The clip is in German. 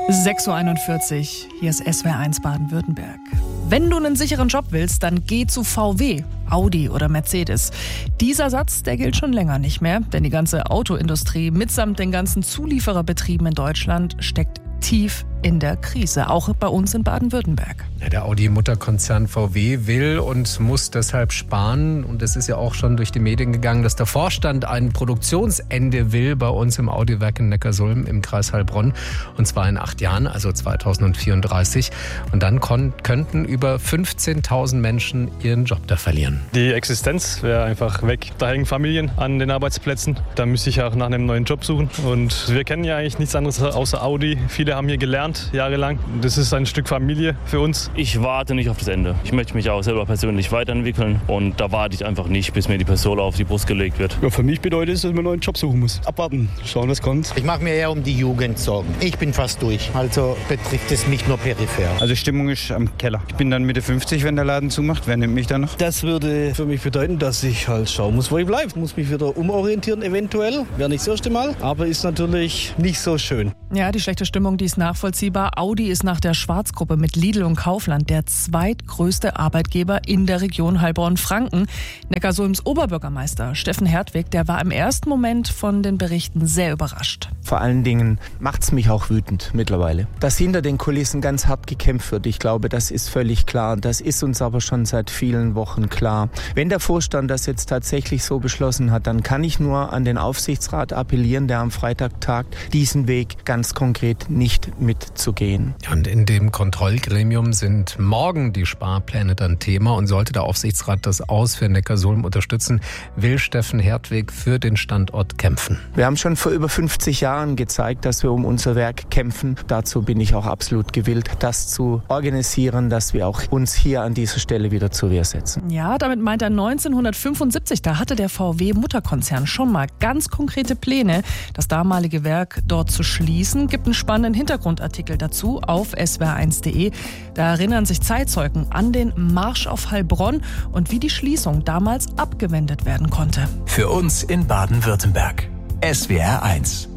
6:41 Uhr, hier ist SWR1 Baden-Württemberg. Wenn du einen sicheren Job willst, dann geh zu VW, Audi oder Mercedes. Dieser Satz, der gilt schon länger nicht mehr, denn die ganze Autoindustrie mitsamt den ganzen Zuliefererbetrieben in Deutschland steckt tief in der Krise, auch bei uns in Baden-Württemberg. Ja, der Audi-Mutterkonzern VW will und muss deshalb sparen. Und es ist ja auch schon durch die Medien gegangen, dass der Vorstand ein Produktionsende will bei uns im Audi-Werk in Neckarsulm im Kreis Heilbronn. Und zwar in 8 Jahren, also 2034. Und dann könnten über 15.000 Menschen ihren Job da verlieren. Die Existenz wäre einfach weg. Da hängen Familien an den Arbeitsplätzen. Da müsste ich auch nach einem neuen Job suchen. Und wir kennen ja eigentlich nichts anderes außer Audi. Viele haben hier gelernt, jahrelang. Das ist ein Stück Familie für uns. Ich warte nicht auf das Ende. Ich möchte mich auch selber persönlich weiterentwickeln und da warte ich einfach nicht, bis mir die Pistole auf die Brust gelegt wird. Ja, für mich bedeutet es, dass man einen neuen Job suchen muss. Abwarten, schauen, was kommt. Ich mache mir eher um die Jugend Sorgen. Ich bin fast durch, also betrifft es mich nur peripher. Also Stimmung ist am Keller. Ich bin dann Mitte 50, wenn der Laden zumacht. Wer nimmt mich dann noch? Das würde für mich bedeuten, dass ich halt schauen muss, wo ich bleibe. Muss mich wieder umorientieren eventuell. Wäre nicht das erste Mal, aber ist natürlich nicht so schön. Ja, die schlechte Stimmung, die ist nachvollziehbar. Audi ist nach der Schwarzgruppe mit Lidl und Kaufland der zweitgrößte Arbeitgeber in der Region Heilbronn-Franken. Neckarsulms Oberbürgermeister Steffen Hertwig, der war im ersten Moment von den Berichten sehr überrascht. Vor allen Dingen macht's mich auch wütend mittlerweile. Dass hinter den Kulissen ganz hart gekämpft wird, ich glaube, das ist völlig klar. Das ist uns aber schon seit vielen Wochen klar. Wenn der Vorstand das jetzt tatsächlich so beschlossen hat, dann kann ich nur an den Aufsichtsrat appellieren, der am Freitag tagt, diesen Weg ganz konkret nicht mitzugehen. Und in dem Kontrollgremium sind morgen die Sparpläne dann Thema. Und sollte der Aufsichtsrat das Aus für Neckarsulm unterstützen, will Steffen Hertwig für den Standort kämpfen. Wir haben schon vor über 50 Jahren gezeigt, dass wir um unser Werk kämpfen. Dazu bin ich auch absolut gewillt, das zu organisieren, dass wir auch uns hier an dieser Stelle wieder zur Wehr setzen. Ja, damit meint er 1975, da hatte der VW-Mutterkonzern schon mal ganz konkrete Pläne, das damalige Werk dort zu schließen. Gibt einen spannenden Hintergrundartikel dazu auf swr1.de. Da erinnern sich Zeitzeugen an den Marsch auf Heilbronn und wie die Schließung damals abgewendet werden konnte. Für uns in Baden-Württemberg. SWR1